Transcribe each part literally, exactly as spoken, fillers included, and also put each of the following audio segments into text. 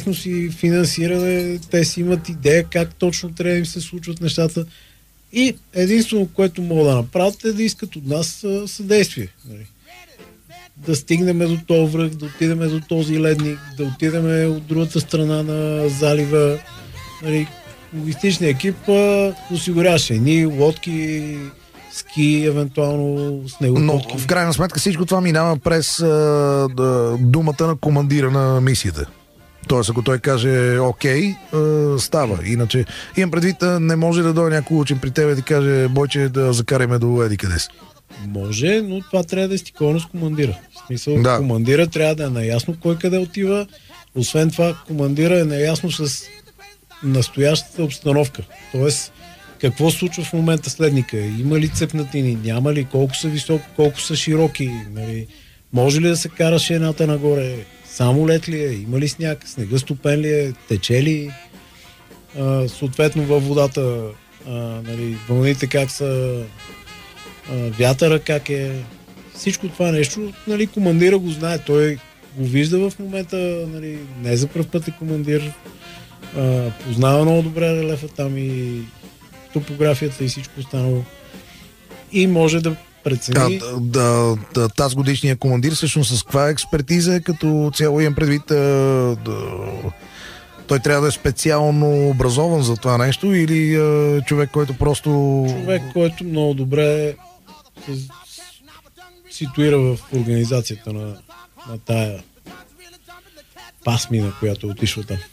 си финансиране, те си имат идея как точно трябва да им се случват нещата. И единствено, което могат да направят е да искат от нас съдействие. Нали? Да стигнем до този връх, да отидем до този ледник, да отидем от другата страна на залива. Нали? Логистичният екип а, осигуряваше едни лодки, ски, евентуално с него. Но в крайна сметка всичко това минава през а, да, думата на командира на мисията. Тоест, ако той каже окей, а, става. Иначе, имам предвид, не може да дойде някой учен при тебе и да каже, Бойче, да закараме до еди къде си. Може, но това трябва да е стиковано с командира. В смисъл, да. Командира трябва да е наясно кой къде отива. Освен това, командира е наясно с настоящата обстановка. Тоест, какво случва в момента следника? Има ли цепнатини? Няма ли? Колко са високи? Колко са широки? Нали? Може ли да се кара шената нагоре? Само лед ли е? Има ли сняг? Снега стопен ли е? Тече ли? А, съответно във водата а, нали, вълните как са, а, вятъра как е. Всичко това нещо, нали, командира го знае. Той го вижда в момента, нали, не за пръв път е командир. А, познава много добре релефа там и топографията и всичко останало. И може да прецени... Да, да, да, тази годишния командир всъщност с каква експертиза е като цяло имам предвид да, да, той трябва да е специално образован за това нещо или а, човек, който просто... Човек, който много добре се ситуира в организацията на, на тая пасмина, която е отишла там.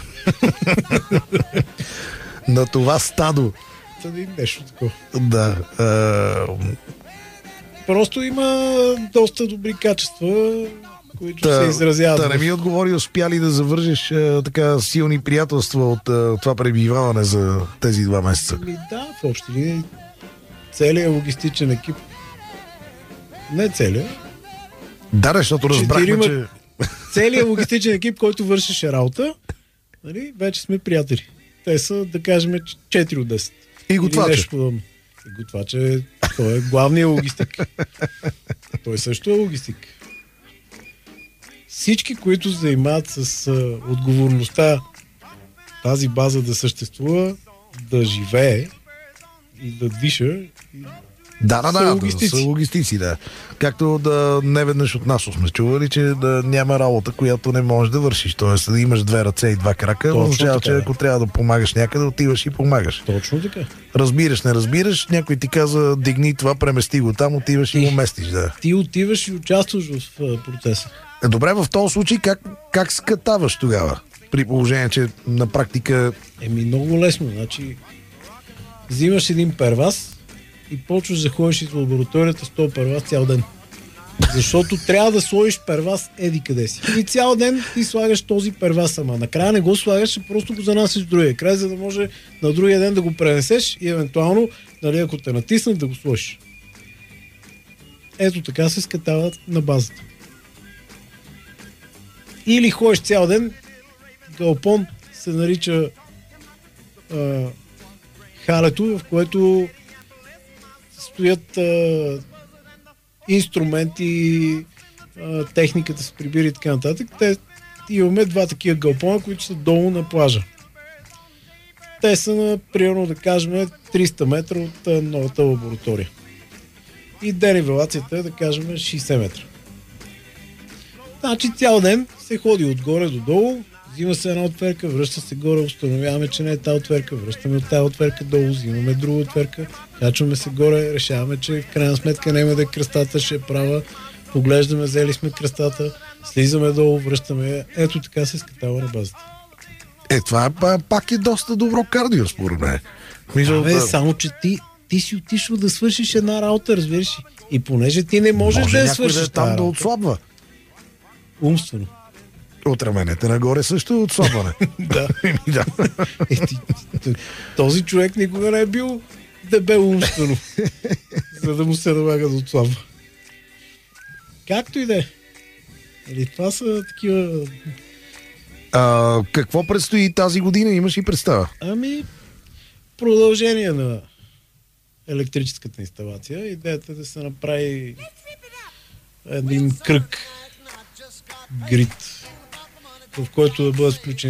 На това стадо. Тъде нещо такова. Да. Е... Просто има доста добри качества, които та, се изразяват. Да, не ми отговори, успя ли да завържеш е, така силни приятелства от е, това пребиваване за тези два месеца? Ми, да, в общи линии целият логистичен екип. Не целият. Да, защото разбрахме, Четирима... че... Целият логистичен екип, който вършеше работа, нали, вече сме приятели. Те са, да кажем, четири от десет. И готвача. И готвача, той е главният логистик. Той също е логистик. Всички, които се занимават с а, отговорността тази база да съществува, да живее и да диша, и да, да, са да, логистици. са логистици, да. Както да не веднъж от нас сме чували, че да няма работа, която не можеш да вършиш. Тоест да имаш две ръце и два крака, означава, че ако трябва да помагаш някъде, отиваш и помагаш. Точно така. Разбираш, не разбираш, някой ти каза, дигни това, премести го там, отиваш и, и го местиш, да. Ти отиваш и участваш в uh, процеса. Е, добре, в този случай как, как скатаваш тогава? При положение, че на практика... Еми много лесно, значи взимаш един перваз и почваш да ходиш из лабораторията с този перваз цял ден. Защото трябва да сложиш перваз еди къде си. И цял ден ти слагаш този перваз сама. Накрая не го слагаш, просто го занасиш в другия край, за да може на другия ден да го пренесеш и евентуално, нали, ако те натиснат, да го сложиш. Ето така се скатават на базата. Или ходиш цял ден, галпон се нарича а, халето, в което стоят а, инструменти, а, техниката с прибири и така нататък. Те, имаме два такива галпона, които са долу на плажа. Те са на, примерно да кажем, триста метра от а, новата лаборатория. И денивелацията е, да кажем, шейсет метра. Значи цял ден се ходи отгоре до долу, взима се една отверка, връща се горе, установяваме, че не е тази отверка, връщаме от тази отверка долу, взимаме друга отверка, качваме се горе, решаваме, че в крайна сметка няма да е кръстата, ще е права, поглеждаме, взели сме кръстата, слизаме долу, връщаме. Ето така се скатава на базата. Е, това е, пак е доста добро кардио, според мен. Мисля, да, бе, само, че ти, ти си отишъл да свършиш една работа, разбираш. И понеже ти не можеш може да я свършиш да там да отслабва. Умствено. От раменете нагоре също е отслабване. Да. да. Е, ти, този човек никога не е бил дебел умствено, за да му се налага да отслабва. Както и да е. Или това са такива... А, какво предстои тази година? Имаш и представа? Ами, продължение на електрическата инсталация. Идеята е да се направи един кръг грид, в който да бъдат включени